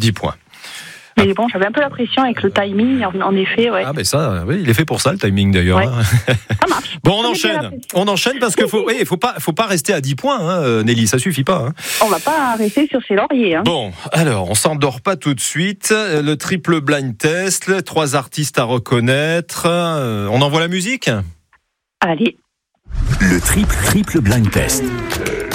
10 points. Mais bon, j'avais un peu la pression avec le timing, en effet, ouais. Ah ben ça, oui, il est fait pour ça le timing d'ailleurs. Ouais. Hein. Ça marche. Bon, on enchaîne parce que faut pas rester à 10 points, hein, Nelly, ça suffit pas. Hein. On va pas rester sur ses lauriers. Hein. Bon, alors, on s'endort pas tout de suite. Le triple blind test, 3 artistes à reconnaître. On envoie la musique ? Allez. Le triple blind test.